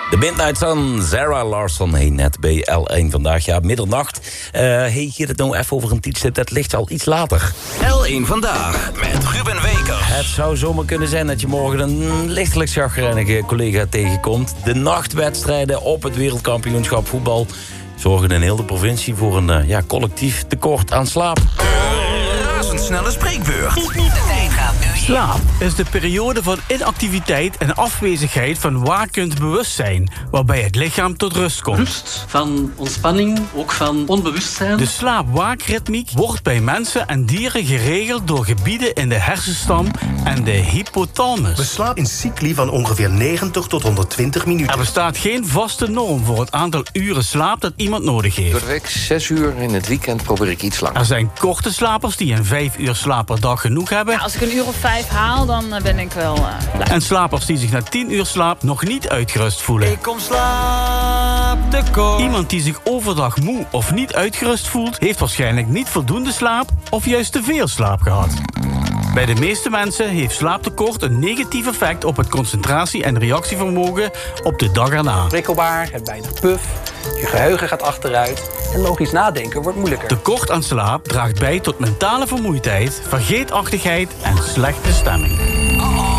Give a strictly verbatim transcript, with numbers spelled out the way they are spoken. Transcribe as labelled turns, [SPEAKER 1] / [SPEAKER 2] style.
[SPEAKER 1] De Midnight Sun, Zara Larsson, hey, net bij L één vandaag. Ja, middernacht. Uh, hey, hier het nou even over een tijdstip, dat ligt al iets later.
[SPEAKER 2] L één Vandaag, met Ruben Wekers.
[SPEAKER 1] Het zou zomaar kunnen zijn dat je morgen een lichtelijk chagrijnige collega tegenkomt. De nachtwedstrijden op het wereldkampioenschap voetbal zorgen in heel de provincie voor een uh, ja, collectief tekort aan slaap.
[SPEAKER 2] De razendsnelle spreekbeurt. De tijd gaat nu.
[SPEAKER 3] Slaap is de periode van inactiviteit en afwezigheid van wakend bewustzijn, waarbij het lichaam tot rust komt.
[SPEAKER 4] Rust, van ontspanning, ook van onbewustzijn.
[SPEAKER 3] De slaap-waakritmiek wordt bij mensen en dieren geregeld door gebieden in de hersenstam en de hypothalamus.
[SPEAKER 5] We slapen in cycli van ongeveer negentig tot honderdtwintig minuten.
[SPEAKER 3] Er bestaat geen vaste norm voor het aantal uren slaap dat iemand nodig heeft.
[SPEAKER 6] Door de week zes uur, in het weekend probeer ik iets langer.
[SPEAKER 3] Er zijn korte slapers die een vijf uur slaap per dag genoeg hebben.
[SPEAKER 7] Ja, als ik een uur of vijf haal, dan ben ik wel uh, blij.
[SPEAKER 3] En slapers die zich na tien uur slaap nog niet uitgerust voelen.
[SPEAKER 2] Ik kom slaaptekort.
[SPEAKER 3] Iemand die zich overdag moe of niet uitgerust voelt, heeft waarschijnlijk niet voldoende slaap of juist te veel slaap gehad. Bij de meeste mensen heeft slaaptekort een negatief effect op het concentratie- en reactievermogen op de dag erna.
[SPEAKER 8] Prikkelbaar, hebt weinig puf, je geheugen gaat achteruit en logisch nadenken wordt moeilijker.
[SPEAKER 3] Tekort aan slaap draagt bij tot mentale vermoeidheid, vergeetachtigheid en slechte stemming.
[SPEAKER 2] Oh.